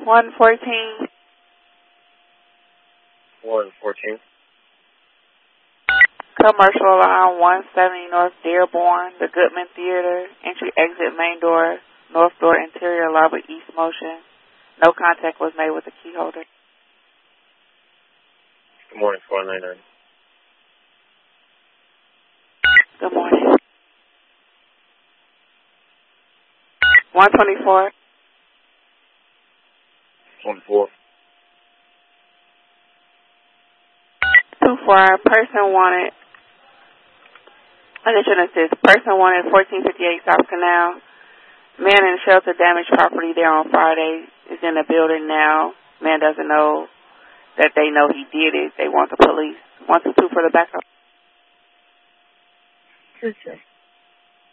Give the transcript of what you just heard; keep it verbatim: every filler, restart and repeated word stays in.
one fourteen. one fourteen. Commercial line one seventy North Dearborn, the Goodman Theater, entry exit main door, north door interior lobby east motion. No contact was made with the key holder. Good morning, four nine nine. Good morning. one twenty-four. twenty-four. two four, person wanted, addition assist, person wanted fourteen fifty-eight South Canal. Man in shelter damaged property there on Friday is in the building now. Man doesn't know that they know he did it. They want the police. one two two for the backup. Two two.